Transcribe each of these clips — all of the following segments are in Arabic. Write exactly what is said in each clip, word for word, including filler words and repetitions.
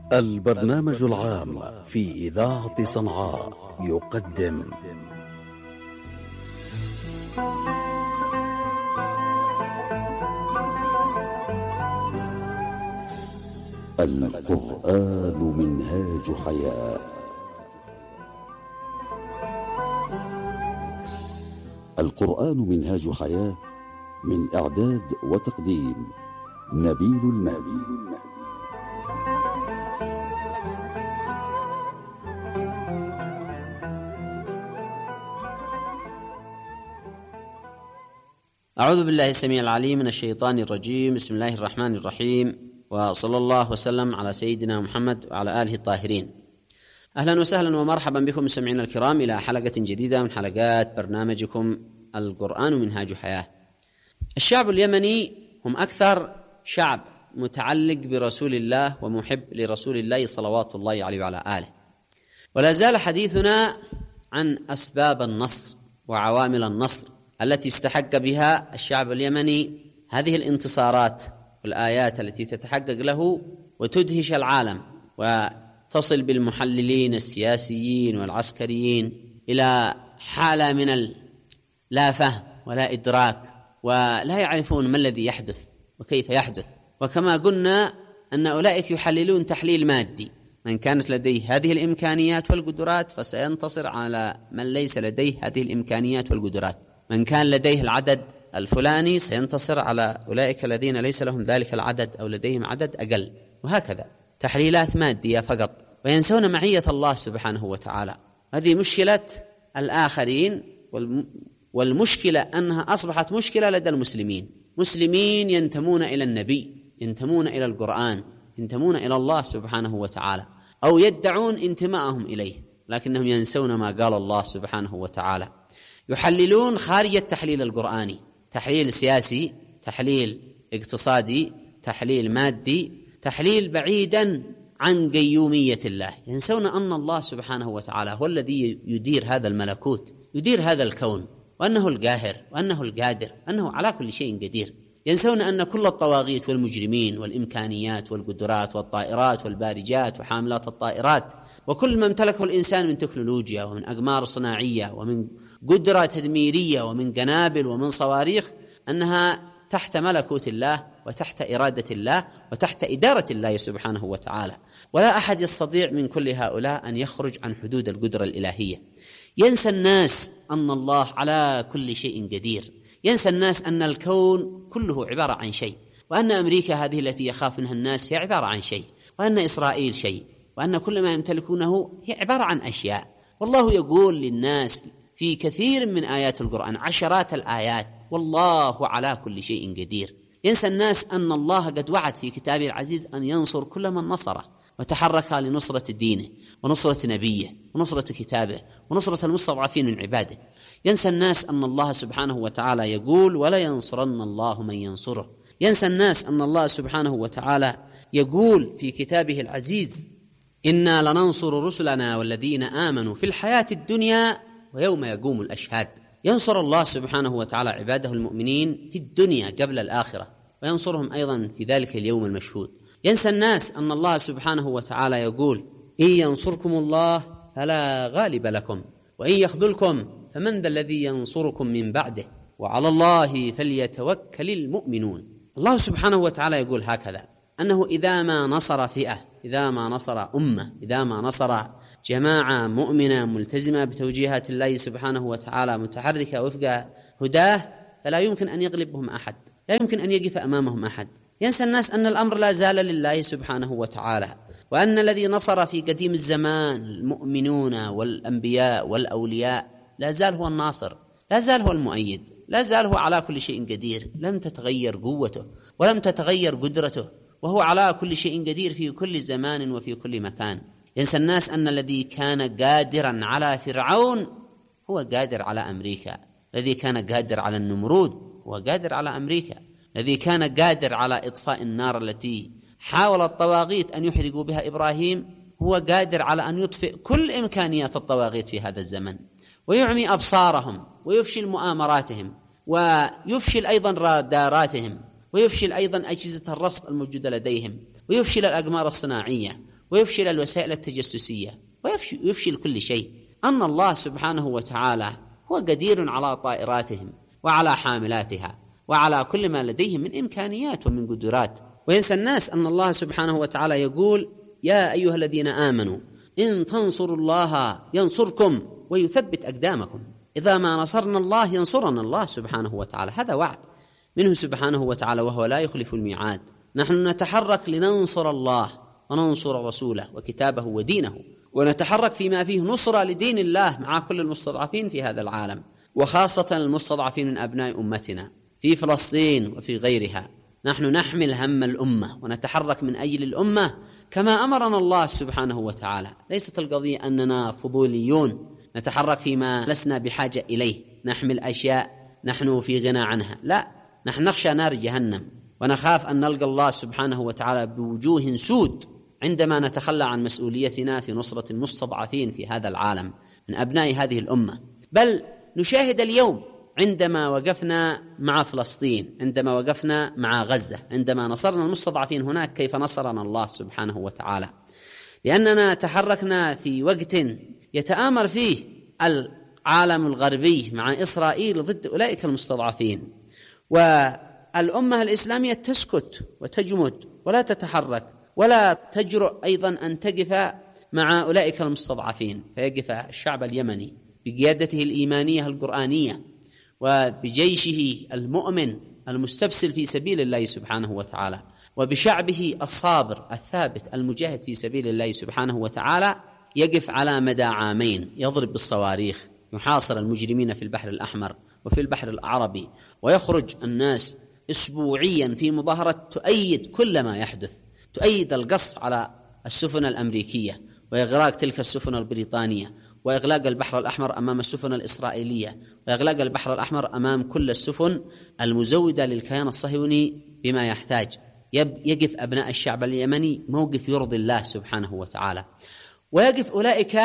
البرنامج العام في إذاعة صنعاء يقدم القرآن منهاج حياة. القرآن منهاج حياة، من إعداد وتقديم نبيل المهدي. أعوذ بالله السميع العليم من الشيطان الرجيم. بسم الله الرحمن الرحيم، وصلى الله وسلم على سيدنا محمد وعلى آله الطاهرين. أهلا وسهلا ومرحبا بكم مستمعينا الكرام إلى حلقة جديدة من حلقات برنامجكم القرآن منهاج حياة. الشعب اليمني هم أكثر شعب متعلق برسول الله ومحب لرسول الله صلوات الله عليه وعلى آله، ولا زال حديثنا عن أسباب النصر وعوامل النصر التي استحق بها الشعب اليمني هذه الانتصارات والآيات التي تتحقق له وتدهش العالم وتصل بالمحللين السياسيين والعسكريين إلى حالة من لا فهم ولا إدراك، ولا يعرفون ما الذي يحدث وكيف يحدث. وكما قلنا أن أولئك يحللون تحليل مادي، من كانت لديه هذه الإمكانيات والقدرات فسينتصر على من ليس لديه هذه الإمكانيات والقدرات، من كان لديه العدد الفلاني سينتصر على أولئك الذين ليس لهم ذلك العدد أو لديهم عدد أقل، وهكذا تحليلات مادية فقط، وينسون معية الله سبحانه وتعالى. هذه مشكلة الآخرين، والمشكلة أنها أصبحت مشكلة لدى المسلمين. مسلمين ينتمون إلى النبي، ينتمون إلى القرآن، ينتمون إلى الله سبحانه وتعالى، أو يدعون انتماءهم إليه، لكنهم ينسون ما قال الله سبحانه وتعالى. يحللون خارج التحليل القرآني، تحليل سياسي، تحليل اقتصادي، تحليل مادي، تحليل بعيدا عن قيومية الله. ينسون أن الله سبحانه وتعالى هو الذي يدير هذا الملكوت، يدير هذا الكون، وأنه القاهر، وأنه القادر، أنه على كل شيء قدير. ينسون أن كل الطواغيت والمجرمين والإمكانيات والقدرات والطائرات والبارجات وحاملات الطائرات وكل ما امتلكه الإنسان من تكنولوجيا ومن أقمار صناعية ومن قدرة تدميرية ومن قنابل ومن صواريخ، أنها تحت ملكوت الله وتحت إرادة الله وتحت إدارة الله سبحانه وتعالى، ولا أحد يستطيع من كل هؤلاء أن يخرج عن حدود القدرة الإلهية. ينسى الناس أن الله على كل شيء قدير، ينسى الناس أن الكون كله عبارة عن شيء، وأن أمريكا هذه التي يخاف منها الناس هي عبارة عن شيء، وأن إسرائيل شيء، وأن كل ما يمتلكونه هي عبارة عن أشياء. والله يقول للناس في كثير من آيات القرآن، عشرات الآيات، والله على كل شيء قدير. ينسى الناس أن الله قد وعد في كتابه العزيز أن ينصر كل من نصره وتحرك لنصرة دينه ونصرة نبيه ونصرة كتابه ونصرة المستضعفين من عباده. ينسى الناس أن الله سبحانه وتعالى يقول ولا ينصرن الله من ينصره. ينسى الناس أن الله سبحانه وتعالى يقول في كتابه العزيز إنا لننصر رسلنا والذين آمنوا في الحياة الدنيا ويوم يقوم الأشهاد. ينصر الله سبحانه وتعالى عباده المؤمنين في الدنيا قبل الآخرة، وينصرهم أيضا في ذلك اليوم المشهود. ينسى الناس أن الله سبحانه وتعالى يقول إن ينصركم الله فلا غالب لكم وإن يخذلكم فمن ذا الذي ينصركم من بعده وعلى الله فليتوكل المؤمنون. الله سبحانه وتعالى يقول هكذا، أنه إذا ما نصر فئة، إذا ما نصر أمة، إذا ما نصر جماعة مؤمنة ملتزمة بتوجيهات الله سبحانه وتعالى متحركة وفق هداه، فلا يمكن أن يغلبهم أحد، لا يمكن أن يقف أمامهم أحد. ينسى الناس أن الأمر لا زال لله سبحانه وتعالى، وأن الذي نصر في قديم الزمان المؤمنون والأنبياء والأولياء لا زال هو الناصر، لا زال هو المؤيد، لا زال هو على كل شيء قدير. لم تتغير قوته ولم تتغير قدرته، وهو على كل شيء قدير في كل زمان وفي كل مكان. ينسى الناس أن الذي كان قادرا على فرعون هو قادر على أمريكا، الذي كان قادر على النمرود هو قادر على أمريكا، الذي كان قادر على إطفاء النار التي حاول الطواغيت أن يحرقوا بها إبراهيم هو قادر على أن يطفئ كل إمكانيات الطواغيت في هذا الزمن، ويعمي أبصارهم ويفشل مؤامراتهم ويفشل أيضا راداراتهم ويفشل أيضا أجهزة الرصد الموجودة لديهم ويفشل الأقمار الصناعية ويفشل الوسائل التجسسية ويفشل كل شيء، أن الله سبحانه وتعالى هو قدير على طائراتهم وعلى حاملاتها وعلى كل ما لديهم من إمكانيات ومن قدرات. وينسى الناس أن الله سبحانه وتعالى يقول: يا أيها الذين آمنوا إن تنصروا الله ينصركم ويثبت أقدامكم. إذا ما نصرنا الله ينصرنا الله سبحانه وتعالى، هذا وعد منه سبحانه وتعالى وهو لا يخلف الميعاد. نحن نتحرك لننصر الله وننصر رسوله وكتابه ودينه، ونتحرك فيما فيه نصرة لدين الله مع كل المستضعفين في هذا العالم، وخاصة المستضعفين من أبناء أمتنا في فلسطين وفي غيرها. نحن نحمل هم الأمة ونتحرك من أجل الأمة كما أمرنا الله سبحانه وتعالى. ليست القضية أننا فضوليون نتحرك فيما لسنا بحاجة إليه، نحمل أشياء نحن في غنى عنها، لا، نحن نخشى نار جهنم ونخاف أن نلقى الله سبحانه وتعالى بوجوه سود عندما نتخلى عن مسؤوليتنا في نصرة المستضعفين في هذا العالم من أبناء هذه الأمة. بل نشاهد اليوم عندما وقفنا مع فلسطين، عندما وقفنا مع غزة، عندما نصرنا المستضعفين هناك، كيف نصرنا الله سبحانه وتعالى، لأننا تحركنا في وقت يتآمر فيه العالم الغربي مع إسرائيل ضد أولئك المستضعفين، والأمة الإسلامية تسكت وتجمد ولا تتحرك ولا تجرؤ أيضا أن تقف مع أولئك المستضعفين. فيقف الشعب اليمني بقيادته الإيمانية القرآنية وبجيشه المؤمن المستبسل في سبيل الله سبحانه وتعالى، وبشعبه الصابر الثابت المجاهد في سبيل الله سبحانه وتعالى، يقف على مدى عامين يضرب بالصواريخ، يحاصر المجرمين في البحر الأحمر وفي البحر العربي، ويخرج الناس أسبوعيا في مظاهرة تؤيد كل ما يحدث، تؤيد القصف على السفن الأمريكية وإغراق تلك السفن البريطانية، وإغلاق البحر الأحمر أمام السفن الإسرائيلية، وإغلاق البحر الأحمر أمام كل السفن المزودة للكيان الصهيوني بما يحتاج. يقف أبناء الشعب اليمني موقف يرضي الله سبحانه وتعالى، ويقف أولئك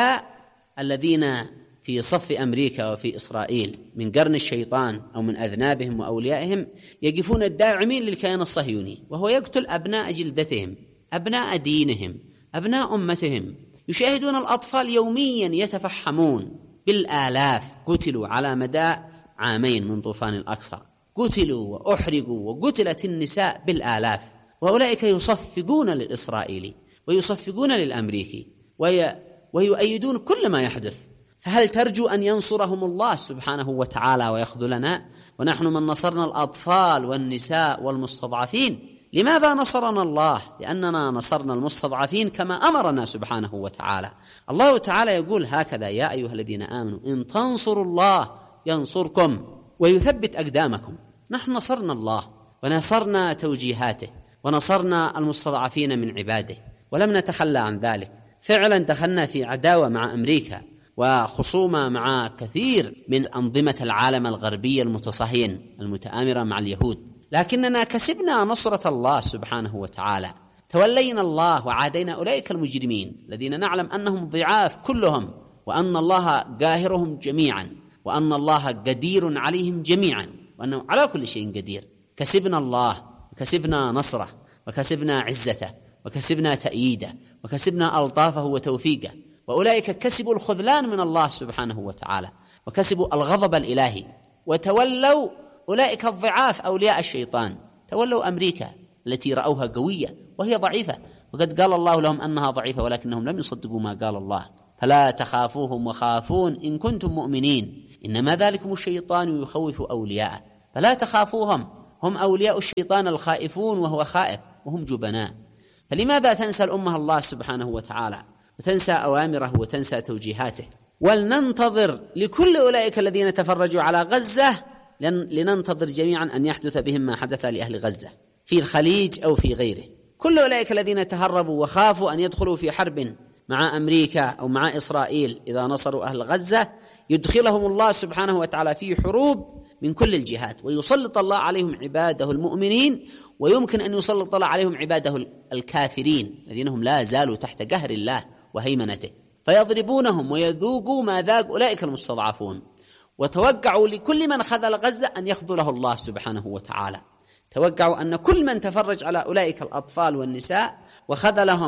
الذين في صف أمريكا وفي إسرائيل من قرن الشيطان أو من أذنابهم وأوليائهم، يقفون الداعمين للكيان الصهيوني، وهو يقتل أبناء جلدتهم، أبناء دينهم، أبناء أمتهم. يشاهدون الأطفال يوميا يتفحمون بالآلاف، قتلوا على مدى عامين من طوفان الأقصى، قتلوا وأحرقوا، وقتلت النساء بالآلاف. وأولئك يصفقون للإسرائيلي ويصفقون للأمريكي وي... ويؤيدون كل ما يحدث. فهل ترجو أن ينصرهم الله سبحانه وتعالى ويخذلنا ونحن من نصرنا الأطفال والنساء والمستضعفين؟ لماذا نصرنا الله؟ لأننا نصرنا المستضعفين كما أمرنا سبحانه وتعالى. الله تعالى يقول هكذا: يا أيها الذين آمنوا إن تنصروا الله ينصركم ويثبت أقدامكم. نحن نصرنا الله ونصرنا توجيهاته ونصرنا المستضعفين من عباده ولم نتخلى عن ذلك. فعلا دخلنا في عداوة مع أمريكا وخصومة مع كثير من أنظمة العالم الغربي المتصهين المتآمرة مع اليهود، لكننا كسبنا نصرة الله سبحانه وتعالى، تولينا الله وعادينا أولئك المجرمين الذين نعلم أنهم ضعاف كلهم، وأن الله قاهرهم جميعا، وأن الله قدير عليهم جميعا، وأنه على كل شيء قدير. كسبنا الله وكسبنا نصره وكسبنا عزته وكسبنا تأييده وكسبنا ألطافه وتوفيقه. وأولئك كسبوا الخذلان من الله سبحانه وتعالى وكسبوا الغضب الإلهي، وتولوا أولئك الضعاف أولياء الشيطان، تولوا أمريكا التي رأوها قوية وهي ضعيفة، وقد قال الله لهم أنها ضعيفة ولكنهم لم يصدقوا ما قال الله. فلا تخافوهم وخافون إن كنتم مؤمنين إنما ذلكم الشيطان يخوف أولياءه. فلا تخافوهم، هم أولياء الشيطان الخائفون وهو خائف وهم جبناء. فلماذا تنسى الأمة الله سبحانه وتعالى وتنسى أوامره وتنسى توجيهاته؟ ولننتظر لكل أولئك الذين تفرجوا على غزة، لننتظر جميعا أن يحدث بهم ما حدث لأهل غزة في الخليج أو في غيره. كل أولئك الذين تهربوا وخافوا أن يدخلوا في حرب مع أمريكا أو مع إسرائيل إذا نصروا أهل غزة، يدخلهم الله سبحانه وتعالى في حروب من كل الجهات، ويسلط الله عليهم عباده المؤمنين، ويمكن أن يسلط الله عليهم عباده الكافرين الذين هم لا زالوا تحت قهر الله وهيمنته، فيضربونهم ويذوقوا ما ذاق أولئك المستضعفون. وتوقعوا لكل من خذل غزة أن يخذله الله سبحانه وتعالى. توقعوا أن كل من تفرج على أولئك الأطفال والنساء وخذلهم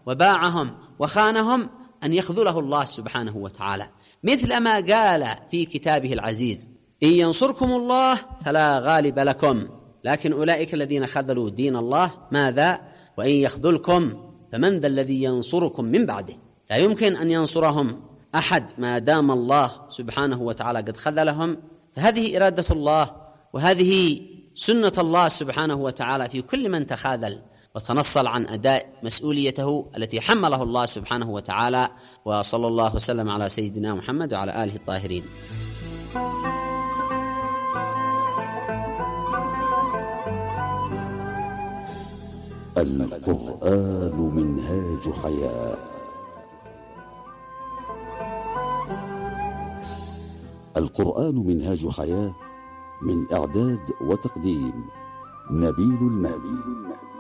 وباعهم وخانهم أن يخذله الله سبحانه وتعالى، مثل ما قال في كتابه العزيز: إن ينصركم الله فلا غالب لكم، لكن أولئك الذين خذلوا دين الله ماذا؟ وإن يخذلكم فمن ذا الذي ينصركم من بعده؟ لا يمكن أن ينصرهم أحد ما دام الله سبحانه وتعالى قد خذلهم. فهذه إرادة الله، وهذه سنة الله سبحانه وتعالى في كل من تخاذل وتنصل عن أداء مسؤوليته التي حمله الله سبحانه وتعالى. وصلى الله وسلم على سيدنا محمد وعلى آله الطاهرين. القرآن منهاج حياة. القرآن منهاج حياة، من إعداد وتقديم نبيل المهدي.